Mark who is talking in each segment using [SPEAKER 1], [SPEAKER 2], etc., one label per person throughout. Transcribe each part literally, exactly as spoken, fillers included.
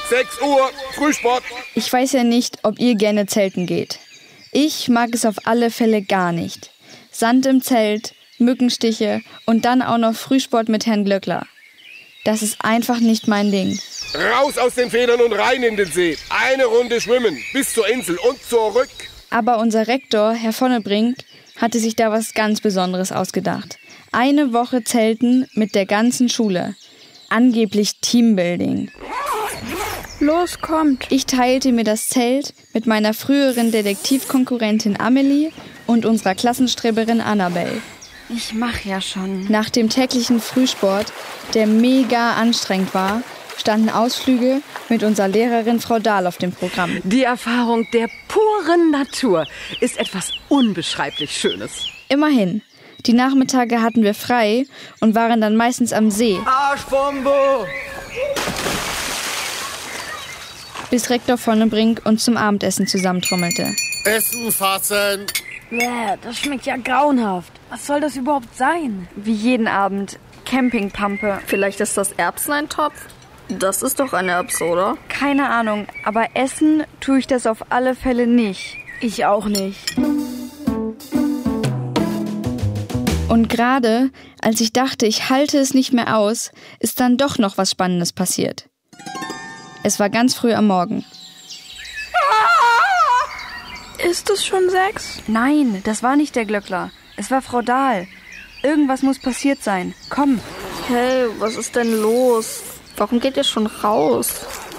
[SPEAKER 1] sechs Uhr, Frühsport.
[SPEAKER 2] Ich weiß ja nicht, ob ihr gerne zelten geht. Ich mag es auf alle Fälle gar nicht. Sand im Zelt, Mückenstiche und dann auch noch Frühsport mit Herrn Glöckler. Das ist einfach nicht mein Ding.
[SPEAKER 1] Raus aus den Federn und rein in den See. Eine Runde schwimmen, bis zur Insel und zurück.
[SPEAKER 2] Aber unser Rektor, Herr Vonnebrink, hatte sich da was ganz Besonderes ausgedacht. Eine Woche Zelten mit der ganzen Schule. Angeblich Teambuilding.
[SPEAKER 3] Los, kommt.
[SPEAKER 2] Ich teilte mir das Zelt mit meiner früheren Detektivkonkurrentin Amelie und unserer Klassenstreberin Annabelle.
[SPEAKER 3] Ich mach ja schon.
[SPEAKER 2] Nach dem täglichen Frühsport, der mega anstrengend war, standen Ausflüge mit unserer Lehrerin Frau Dahl auf dem Programm.
[SPEAKER 4] Die Erfahrung der puren Natur ist etwas unbeschreiblich Schönes.
[SPEAKER 2] Immerhin. Die Nachmittage hatten wir frei und waren dann meistens am See.
[SPEAKER 5] Arschbombe!
[SPEAKER 2] Bis Rektor Vonnebrink uns zum Abendessen zusammentrommelte.
[SPEAKER 1] Essen fassen.
[SPEAKER 3] Bäh, das schmeckt ja grauenhaft. Was soll das überhaupt sein?
[SPEAKER 2] Wie jeden Abend. Campingpampe.
[SPEAKER 6] Vielleicht ist das Erbseneintopf? Das ist doch ein Erbs, oder?
[SPEAKER 2] Keine Ahnung, aber essen tue ich das auf alle Fälle nicht.
[SPEAKER 3] Ich auch nicht.
[SPEAKER 2] Und gerade, als ich dachte, ich halte es nicht mehr aus, ist dann doch noch was Spannendes passiert. Es war ganz früh am Morgen.
[SPEAKER 3] Ist es schon sechs?
[SPEAKER 2] Nein, das war nicht der Glöckler. Es war Frau Dahl. Irgendwas muss passiert sein. Komm.
[SPEAKER 6] Hey, was ist denn los? Warum geht ihr schon raus?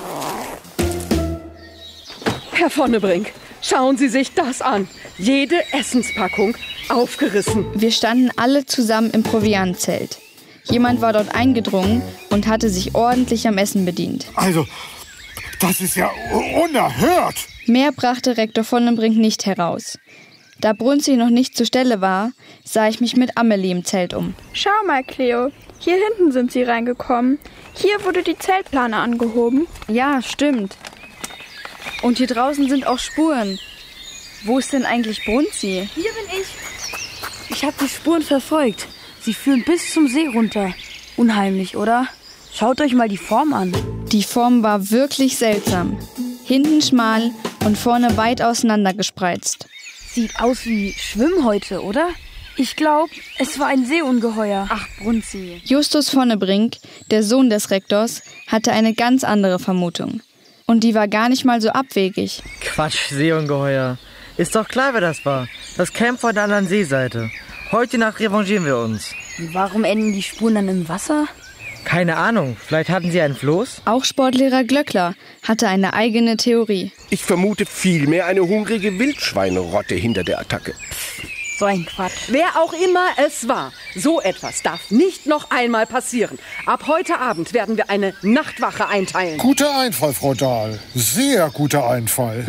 [SPEAKER 4] Herr Vonnebrink, schauen Sie sich das an. Jede Essenspackung aufgerissen.
[SPEAKER 2] Wir standen alle zusammen im Proviantzelt. Jemand war dort eingedrungen und hatte sich ordentlich am Essen bedient.
[SPEAKER 7] Also, das ist ja unerhört.
[SPEAKER 2] Mehr brachte Rektor Vonnebrink nicht heraus. Da Brunzi noch nicht zur Stelle war, sah ich mich mit Amelie im Zelt um.
[SPEAKER 3] Schau mal, Cleo. Hier hinten sind sie reingekommen. Hier wurde die Zeltplane angehoben.
[SPEAKER 2] Ja, stimmt. Und hier draußen sind auch Spuren. Wo ist denn eigentlich Brunzi?
[SPEAKER 3] Hier bin ich. Ich habe die Spuren verfolgt. Sie führen bis zum See runter. Unheimlich, oder? Schaut euch mal die Form an.
[SPEAKER 2] Die Form war wirklich seltsam. Hinten schmal und vorne weit auseinander gespreizt.
[SPEAKER 3] Sieht aus wie Schwimmhäute, oder? Ich glaube, es war ein Seeungeheuer.
[SPEAKER 2] Ach, Brunzi. Justus Vonnebrink, der Sohn des Rektors, hatte eine ganz andere Vermutung. Und die war gar nicht mal so abwegig.
[SPEAKER 5] Quatsch, Seeungeheuer. Ist doch klar, wer das war. Das Camp vor der anderen Seeseite. Heute Nacht revanchieren wir uns.
[SPEAKER 3] Warum enden die Spuren dann im Wasser?
[SPEAKER 5] Keine Ahnung, vielleicht hatten sie einen Floß?
[SPEAKER 2] Auch Sportlehrer Glöckler hatte eine eigene Theorie.
[SPEAKER 1] Ich vermute vielmehr eine hungrige Wildschweinerotte hinter der Attacke.
[SPEAKER 3] So ein Quatsch.
[SPEAKER 4] Wer auch immer es war, so etwas darf nicht noch einmal passieren. Ab heute Abend werden wir eine Nachtwache einteilen.
[SPEAKER 7] Guter Einfall, Frau Dahl. Sehr guter Einfall.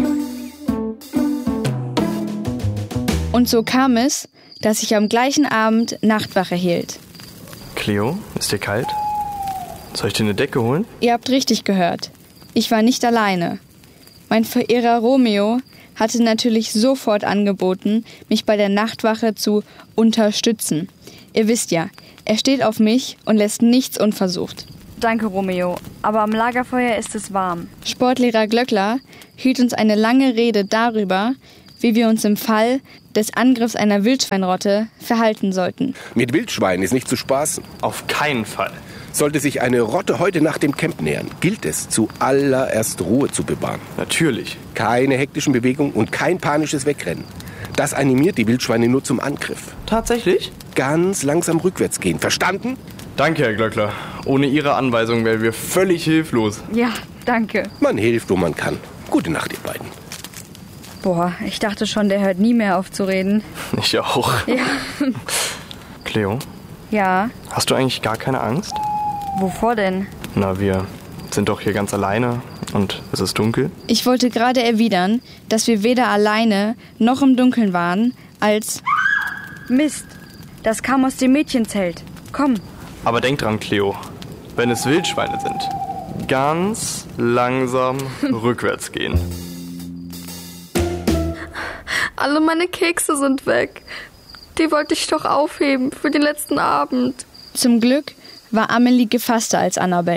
[SPEAKER 2] Und so kam es, dass ich am gleichen Abend Nachtwache hielt.
[SPEAKER 8] Cleo, ist dir kalt? Soll ich dir eine Decke holen?
[SPEAKER 2] Ihr habt richtig gehört. Ich war nicht alleine. Mein Verehrer Romeo hatte natürlich sofort angeboten, mich bei der Nachtwache zu unterstützen. Ihr wisst ja, er steht auf mich und lässt nichts unversucht.
[SPEAKER 9] Danke, Romeo, aber am Lagerfeuer ist es warm.
[SPEAKER 2] Sportlehrer Glöckler hielt uns eine lange Rede darüber, wie wir uns im Fall des Angriffs einer Wildschweinrotte verhalten sollten.
[SPEAKER 1] Mit Wildschweinen ist nicht zu spaßen.
[SPEAKER 8] Auf keinen Fall.
[SPEAKER 1] Sollte sich eine Rotte heute nach dem Camp nähern, gilt es, zuallererst Ruhe zu bewahren.
[SPEAKER 8] Natürlich.
[SPEAKER 1] Keine hektischen Bewegungen und kein panisches Wegrennen. Das animiert die Wildschweine nur zum Angriff.
[SPEAKER 8] Tatsächlich?
[SPEAKER 1] Ganz langsam rückwärts gehen. Verstanden?
[SPEAKER 8] Danke, Herr Glöckler. Ohne Ihre Anweisung wären wir völlig hilflos.
[SPEAKER 9] Ja, danke.
[SPEAKER 1] Man hilft, wo man kann. Gute Nacht, ihr beiden.
[SPEAKER 9] Boah, ich dachte schon, der hört nie mehr auf zu reden.
[SPEAKER 8] Ich auch.
[SPEAKER 9] Ja.
[SPEAKER 8] Cleo?
[SPEAKER 9] Ja?
[SPEAKER 8] Hast du eigentlich gar keine Angst?
[SPEAKER 9] Wovor denn?
[SPEAKER 8] Na, wir sind doch hier ganz alleine und es ist dunkel.
[SPEAKER 2] Ich wollte gerade erwidern, dass wir weder alleine noch im Dunkeln waren, als...
[SPEAKER 9] Mist, das kam aus dem Mädchenzelt. Komm.
[SPEAKER 8] Aber denk dran, Cleo, wenn es Wildschweine sind, ganz langsam rückwärts gehen.
[SPEAKER 6] Alle meine Kekse sind weg. Die wollte ich doch aufheben für den letzten Abend.
[SPEAKER 2] Zum Glück war Amelie gefasster als Annabelle.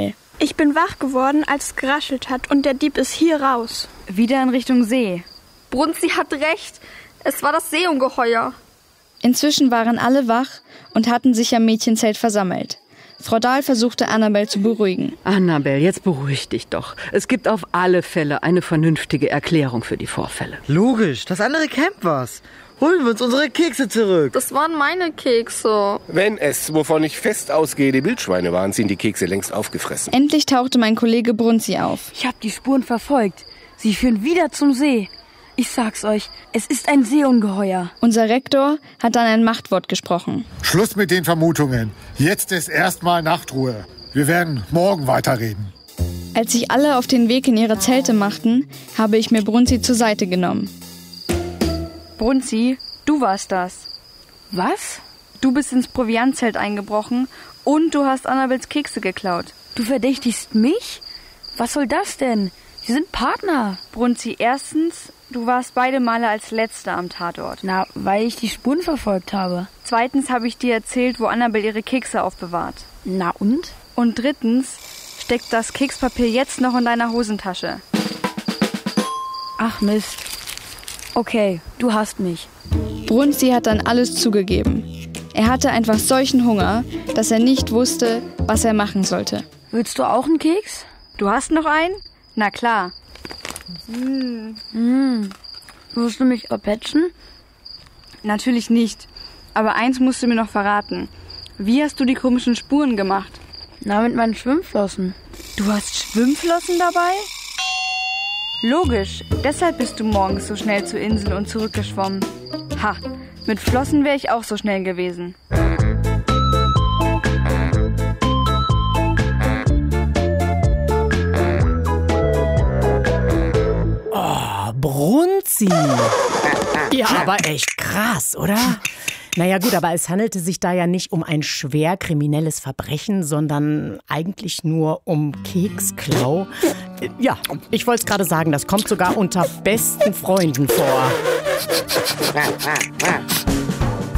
[SPEAKER 10] Ich bin wach geworden, als es geraschelt hat und der Dieb ist hier raus.
[SPEAKER 9] Wieder in Richtung See.
[SPEAKER 6] Brunzi hat recht. Es war das Seeungeheuer.
[SPEAKER 2] Inzwischen waren alle wach und hatten sich am Mädchenzelt versammelt. Frau Dahl versuchte Annabel zu beruhigen.
[SPEAKER 4] Annabel, jetzt beruhig dich doch. Es gibt auf alle Fälle eine vernünftige Erklärung für die Vorfälle.
[SPEAKER 5] Logisch, das andere Camp war's. Holen wir uns unsere Kekse zurück.
[SPEAKER 6] Das waren meine Kekse.
[SPEAKER 1] Wenn es, wovon ich fest ausgehe, die Wildschweine waren, sind die Kekse längst aufgefressen.
[SPEAKER 2] Endlich tauchte mein Kollege Brunzi auf.
[SPEAKER 3] Ich habe die Spuren verfolgt. Sie führen wieder zum See. Ich sag's euch, es ist ein Seeungeheuer.
[SPEAKER 2] Unser Rektor hat dann ein Machtwort gesprochen.
[SPEAKER 7] Schluss mit den Vermutungen. Jetzt ist erstmal Nachtruhe. Wir werden morgen weiterreden.
[SPEAKER 2] Als sich alle auf den Weg in ihre Zelte machten, habe ich mir Brunzi zur Seite genommen.
[SPEAKER 9] Brunzi, du warst das.
[SPEAKER 3] Was?
[SPEAKER 9] Du bist ins Proviantzelt eingebrochen und du hast Annabels Kekse geklaut.
[SPEAKER 3] Du verdächtigst mich? Was soll das denn? Wir sind Partner.
[SPEAKER 9] Brunzi, erstens, du warst beide Male als Letzter am Tatort.
[SPEAKER 3] Na, weil ich die Spuren verfolgt habe.
[SPEAKER 9] Zweitens habe ich dir erzählt, wo Annabel ihre Kekse aufbewahrt.
[SPEAKER 3] Na und?
[SPEAKER 9] Und drittens steckt das Kekspapier jetzt noch in deiner Hosentasche.
[SPEAKER 3] Ach Mist. Okay, du hast mich.
[SPEAKER 2] Brunzi hat dann alles zugegeben. Er hatte einfach solchen Hunger, dass er nicht wusste, was er machen sollte.
[SPEAKER 3] Willst du auch einen Keks?
[SPEAKER 9] Du hast noch einen? Na klar.
[SPEAKER 3] Hm. Hm. Musst du mich erpetschen?
[SPEAKER 9] Natürlich nicht. Aber eins musst du mir noch verraten. Wie hast du die komischen Spuren gemacht?
[SPEAKER 3] Na, mit meinen Schwimmflossen.
[SPEAKER 9] Du hast Schwimmflossen dabei? Logisch, deshalb bist du morgens so schnell zur Insel und zurückgeschwommen. Ha, mit Flossen wäre ich auch so schnell gewesen.
[SPEAKER 11] Oh, Brunzi. Ja, aber echt krass, oder? Naja gut, aber es handelte sich da ja nicht um ein schwer kriminelles Verbrechen, sondern eigentlich nur um Keksklau. Ja, ich wollte es gerade sagen, das kommt sogar unter besten Freunden vor.